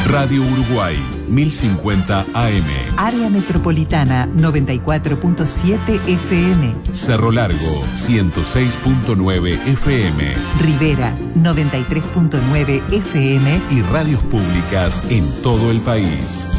Radio Uruguay, 1050 AM. Área Metropolitana, 94.7 FM. Cerro Largo, 106.9 FM. Rivera, 93.9 FM. Y radios públicas en todo el país.